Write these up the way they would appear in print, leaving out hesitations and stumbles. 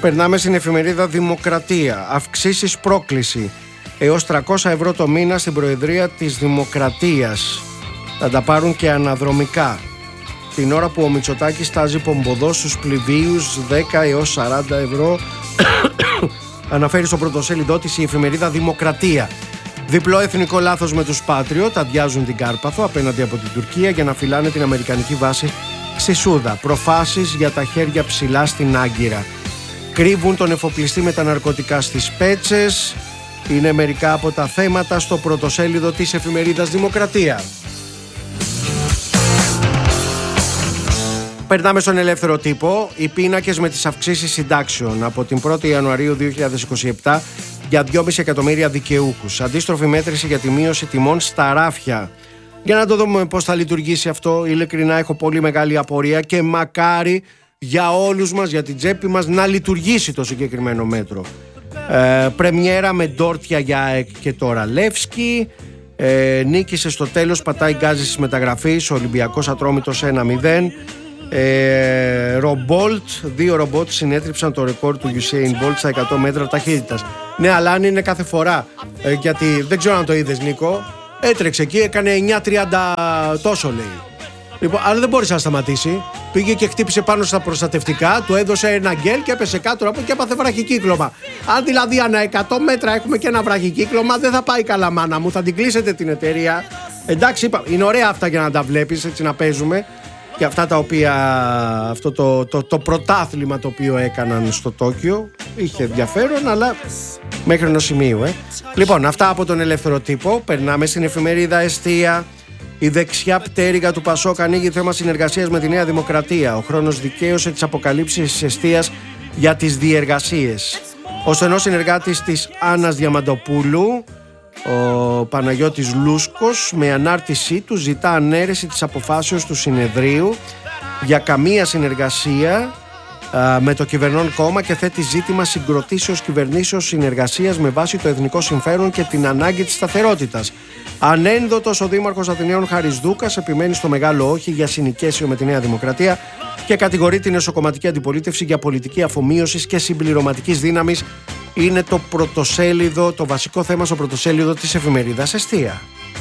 Περνάμε στην εφημερίδα Δημοκρατία. Αυξήσεις πρόκληση. Έως 300 ευρώ το μήνα στην Προεδρία της Δημοκρατίας. Θα τα πάρουν και αναδρομικά. Την ώρα που ο Μητσοτάκης τάζει πομποδό στους πληβίους 10 έως 40 ευρώ. Αναφέρει στο πρωτοσέλιδό της η εφημερίδα Δημοκρατία. Διπλό εθνικό λάθος με τους Patriot. Αδειάζουν την Κάρπαθο απέναντι από την Τουρκία για να φυλάνε την αμερικανική βάση στη Σούδα. Προφάσεις για τα χέρια ψηλά στην Άγκυρα. Κρύβουν τον εφοπλιστή με τα ναρκωτικά στις Πέτσες. Είναι μερικά από τα θέματα στο πρωτοσέλιδο της εφημερίδας Δημοκρατία. Περνάμε στον ελεύθερο τύπο. Οι πίνακες με τις αυξήσεις συντάξεων από την 1η Ιανουαρίου 2027 για 2,5 εκατομμύρια δικαιούχους. Αντίστροφη μέτρηση για τη μείωση τιμών στα ράφια. Για να το δούμε πώς θα λειτουργήσει αυτό. Ειλικρινά έχω πολύ μεγάλη απορία και μακάρι για όλους μας, για την τσέπη μας, να λειτουργήσει το συγκεκριμένο μέτρο. Πρεμιέρα με ντόρτια για ΑΕΚ και τώρα Λεύσκι. Νίκησε στο τέλος, πατάει γκάζι στις μεταγραφής. Ο Ολυμπιακός Ατρόμητος 1-0. Ρομπόλτ, 2 ρομπότ συνέτριψαν το ρεκόρ του Usain Bolt στα 100 μέτρα ταχύτητας. Ναι, αλλά αν είναι κάθε φορά, γιατί δεν ξέρω αν το είδες, Νίκο, έτρεξε εκεί, έκανε 9.30 τόσο λέει. Λοιπόν, αλλά δεν μπόρεσε να σταματήσει. Πήγε και χτύπησε πάνω στα προστατευτικά, του έδωσε ένα γκέλ και έπεσε κάτω από και έπαθε βραχικύκλωμα. Αν δηλαδή ανά 100 μέτρα έχουμε και ένα βραχικύκλωμα, δεν θα πάει καλά, μάνα μου. Θα την κλείσετε την εταιρεία. Εντάξει, είναι ωραία αυτά για να τα βλέπεις, έτσι να παίζουμε. Και αυτά τα οποία, αυτό το πρωτάθλημα το οποίο έκαναν στο Τόκιο είχε ενδιαφέρον, αλλά μέχρι ενός σημείου. Λοιπόν, αυτά από τον ελεύθερο τύπο. Περνάμε στην εφημερίδα Εστία. Η δεξιά πτέρυγα του Πασόκ ανοίγει θέμα συνεργασίας με τη Νέα Δημοκρατία. Ο χρόνος δικαίωσε τις αποκαλύψεις της Εστίας για τις διεργασίες. Ο στενός συνεργάτης της Άννας Διαμαντοπούλου, ο Παναγιώτης Λούσκος, με ανάρτησή του ζητά ανέρεση της αποφάσεως του συνεδρίου για καμία συνεργασία με το κυβερνών κόμμα και θέτει ζήτημα συγκροτήσεως κυβερνήσεως συνεργασίας με βάση το εθνικό συμφέρον και την ανάγκη της σταθερότητας. Ανένδοτος ο Δήμαρχος Αθηναίων Χάρης Δούκας επιμένει στο μεγάλο όχι για συνοικέσιο με τη Νέα Δημοκρατία και κατηγορεί την εσωκομματική αντιπολίτευση για πολιτική αφομοίωσης και συμπληρωματικής δύναμης. Είναι το πρωτοσέλιδο, το βασικό θέμα στο πρωτοσέλιδο της εφημερίδας Εστία.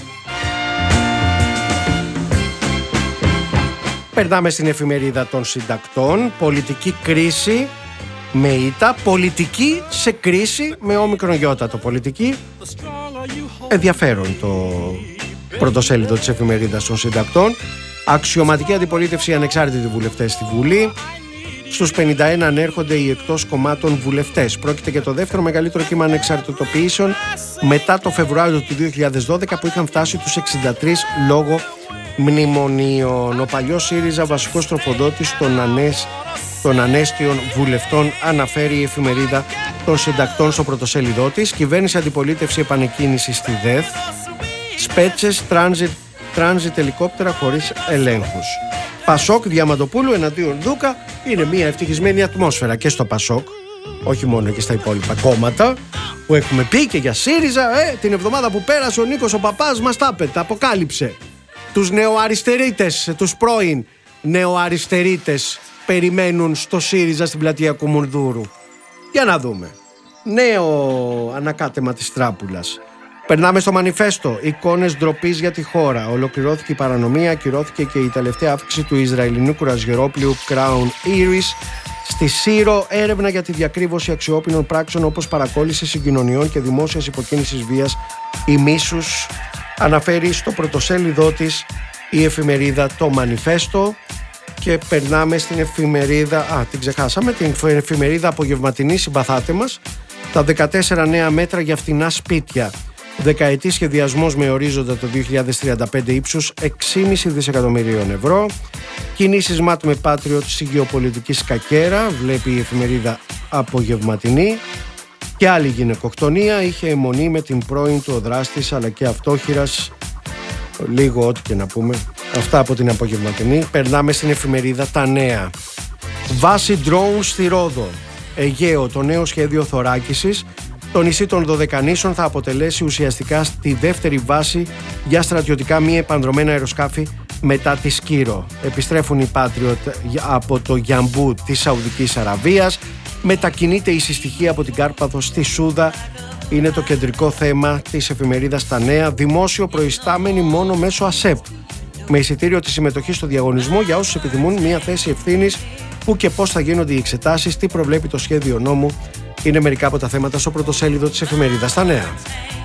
Περνάμε στην εφημερίδα των συντακτών. Πολιτική κρίση με ήττα, πολιτική σε κρίση με όμικρον γιώτατο. Πολιτική ενδιαφέρον το πρωτοσέλιδο της εφημερίδας των συντακτών. Αξιωματική αντιπολίτευση, ανεξάρτητοι βουλευτές στη Βουλή. Στους 51 ανέρχονται οι εκτός κομμάτων βουλευτές. Πρόκειται για το δεύτερο μεγαλύτερο κύμα ανεξαρτητοποιήσεων μετά το Φεβρουάριο του 2012 που είχαν φτάσει τους 63 λόγω μνημονίων. Ο παλιός ΣΥΡΙΖΑ βασικός τροφοδότης των ανέστιων βουλευτών, αναφέρει η εφημερίδα των συντακτών στο πρωτοσέλιδό της. Κυβέρνηση αντιπολίτευση επανεκκίνηση στη ΔΕΘ. Σπέτσες, τράνζιτ ελικόπτερα χωρίς ελέγχους. Πασόκ Διαμαντοπούλου εναντίον Δούκα. Είναι μια ευτυχισμένη ατμόσφαιρα και στο Πασόκ, όχι μόνο και στα υπόλοιπα κόμματα που έχουμε πει, και για ΣΥΡΙΖΑ. Την εβδομάδα που πέρασε ο Νίκος ο Παπάς μας τα αποκάλυψε. Τους νεοαριστερίτες, τους πρώην νεοαριστερίτες περιμένουν στο ΣΥΡΙΖΑ στην πλατεία Κουμουνδούρου. Για να δούμε. Νέο ανακάτεμα της τράπουλας. Περνάμε στο μανιφέστο. Εικόνες ντροπής για τη χώρα. Ολοκληρώθηκε η παρανομία, ακυρώθηκε και η τελευταία αύξηση του Ισραηλινού κουρασγερόπλοιου Crown Iris στη Σύρο. Έρευνα για τη διακρύβωση αξιόπινων πράξεων όπως παρακόλληση συγκοινωνιών και δημόσιας υποκίνησης βίας ή μίσους. Αναφέρει στο πρωτοσέλιδό της η εφημερίδα το μανιφέστο. Και περνάμε στην εφημερίδα, την ξεχάσαμε, την εφημερίδα Απογευματινή, συμπαθάτε μας. Τα 14 νέα μέτρα για φτηνά σπίτια. Δεκαετή σχεδιασμός με ορίζοντα το 2035 ύψους 6,5 δισεκατομμυρίων ευρώ. Κινήσεις ΜΑΤ με Patriot στη γεωπολιτική σκακέρα, βλέπει η εφημερίδα Απογευματινή. Και άλλη γυναικοκτονία, είχε αιμονή με την πρώην του ο δράστης αλλά και αυτόχειρας. Λίγο ό,τι και να πούμε. Αυτά από την Απογευματινή. Περνάμε στην εφημερίδα Τα Νέα. Βάση drones στη Ρόδο. Αιγαίο, το νέο σχέδιο θωράκισης. Το νησί των Δωδεκανήσων θα αποτελέσει ουσιαστικά τη δεύτερη βάση για στρατιωτικά μη επανδρωμένα αεροσκάφη μετά τη Σκύρο. Επιστρέφουν οι Patriot από το Γιαμπού της Σαουδικής Αραβίας. μετακινείται η συστοιχία από την Κάρπαθο στη Σούδα. Είναι το κεντρικό θέμα της εφημερίδας Τα Νέα. Δημόσιο προϊστάμενη μόνο μέσω ΑΣΕΠ. Με εισιτήριο τη συμμετοχή στο διαγωνισμό για όσους επιθυμούν μια θέση ευθύνης. Πού και πώς θα γίνονται οι εξετάσεις, τι προβλέπει το σχέδιο νόμου. Είναι μερικά από τα θέματα στο πρωτοσέλιδο της εφημερίδας Τα Νέα.